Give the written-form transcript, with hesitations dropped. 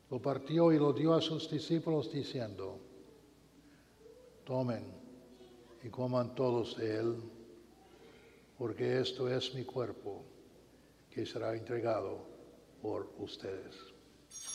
Lo partió y lo dio a sus discípulos diciendo: tomen y coman todos de él, porque esto es mi cuerpo, que será entregado por ustedes.